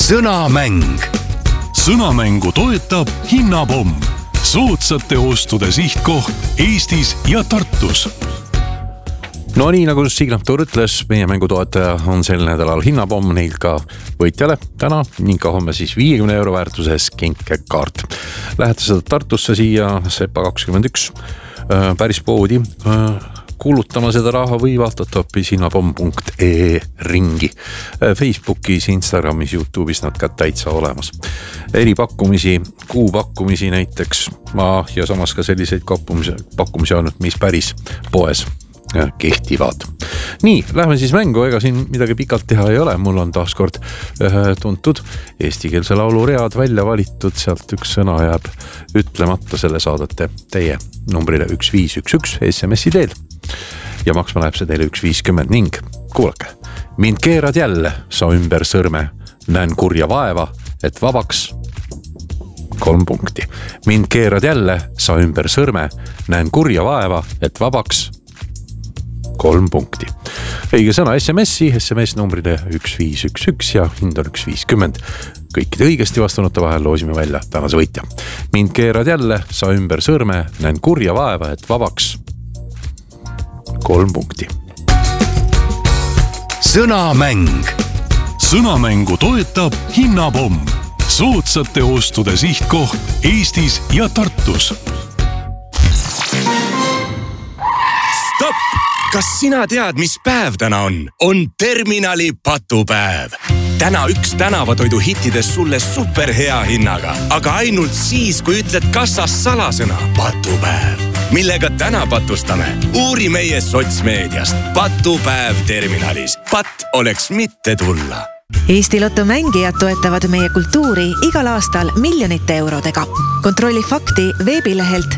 Sõnamäng. Sõnamängu toetab Hinnapomm. Soodsate ostude sihtkoht Eestis ja Tartus. No nii, nagu Signaptur ütles, meie mängutoetaja on sel nädalal Hinnapomm, neilt ka võitjale täna ning ka homme siis 50 euro väärtuses kinkekaart. Lähete seda Tartusse siia Sepa 21 päris poodi kuulutama seda raha või vaatata hoopis hinnapomm.ee ringi. Facebookis, Instagramis, YouTube'is nad ka täitsa olemas. Eripakkumisi, kuupakkumisi näiteks ja samas ka selliseid pakkumisi ainult, mis päris poes kehtivad. Nii, lähme siis mängu, ega siin midagi pikalt teha ei ole. Mul on taaskord tuntud eestikeelse laulu read välja valitud, sealt üks sõna jääb ütlemata, selle saadate teie numbrile 1511 SMS-i teel ja maksma läheb see teile 1,50 ning kuulake. Mind keerad jälle, sa ümber sõrme, näen kurja vaeva, et vabaks 3 punkti. Mind keerad jälle, sa ümber sõrme, näen kurja vaeva, et vabaks 3 punkti. Õige sõna SMS numbrile 1511 ja hind on 1,50. Kõikide õigesti vastanute vahel loosime välja tänase võitja. Mind keerad jälle, sa ümber sõrme, näen kurja vaeva, et vabaks 3 punkti. Sõnamäng. Sõnamängu toetab Hinnapomm. Soodsate ostude sihtkoht Eestis ja Tartus. Stopp! Kas sina tead, mis päev täna on? On terminali patupäev. Täna üks tänavatoidu hittides sulle superhea hinnaga, aga ainult siis, kui ütled kassas salasõna patupäev. Millega täna patustame? Uuri meie sotsmeediast. Patupäev terminalis. Pat oleks mitte tulla. Eesti Lotto mängijad toetavad meie kultuuri igal aastal miljonite eurodega. Kontrolli fakti veebilehelt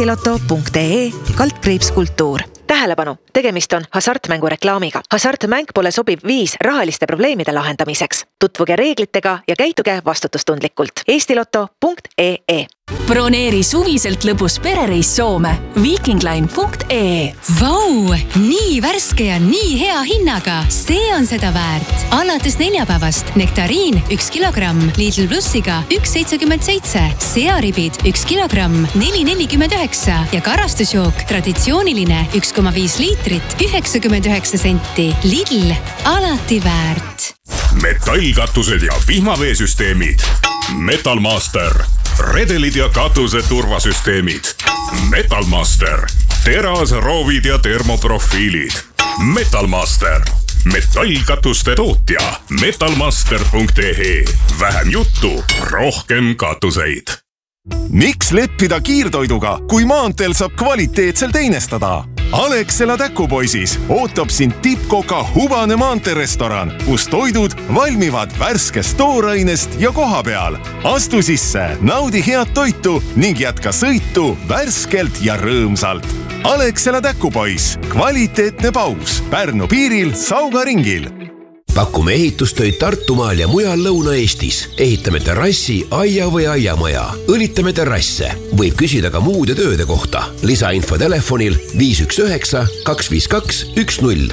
eestiloto.ee/kultuur. Tähelepanu, tegemist on hasartmängu reklaamiga. Hasartmäng pole sobiv viis rahaliste probleemide lahendamiseks. Tutvuge reeglitega ja käituge vastutustundlikult. eestiloto.ee. Broneeri suviselt lõbus perereis Soome. Vikingline.ee. Vau, nii värske ja nii hea hinnaga. See on seda väärt. Alates neljapäevast nektariin 1 kilogramm Lidl Plussiga 1,77. Searibid 1 kilogramm 4,49 ja karastusjook traditsiooniline 1,5 liitrit 99 senti. Lidl, alati väärt. Metallkatused ja vihmaveesüsteemid. Metalmaster. Redelid ja katuse turvasüsteemid. Metalmaster. Terasroovid ja termoprofiilid. Metalmaster. Metallkatuste tootja. Metalmaster.ee. Vähem juttu, rohkem katuseid. Miks leppida kiirtoiduga, kui maanteel saab kvaliteetsel teinestada? Alexela Täkupoisis ootab sind tippkoka hubane maanterestoran, kus toidud valmivad värskest toorainest ja koha peal. Astu sisse, naudi head toitu ning jätka sõitu värskelt ja rõõmsalt. Alexela Täkupois, kvaliteetne paus Pärnu piiril Sauga ringil. Pakume ehitustöid Tartumaal ja mujal Lõuna-Eestis. Ehitame terrassi, aia või aiamaja. Õlitame terrasse. Võib küsida ka muude tööde kohta. Lisainfo telefonil 519 252 10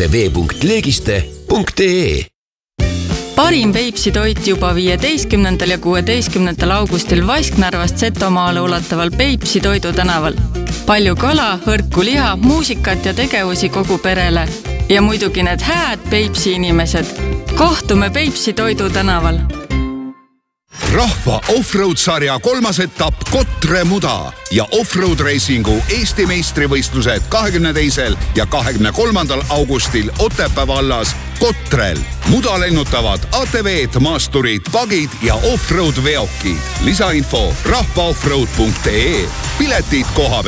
www.legiste.ee. Parim Peipsi toit juba 15. ja 16. augustil Vasknarvast Setomaale ulataval Peipsi toidu tänaval. Palju kala, hõrku liha, muusikat ja tegevusi kogu perele. Ja muidugi need hääd Peipsi inimesed. Kohtume Peipsi toidu tänaval. Rahva offroad-sarja 3. etapp Kotre Muda ja offroad reisingu Eesti meistrivõistlused 22. ja 23. augustil Otepää vallas Kotrel. Muda lennutavad ATV-d, maasturid, pagid ja offroad veokid. Lisainfo rahvaoffroad.ee. Piletid koha peal.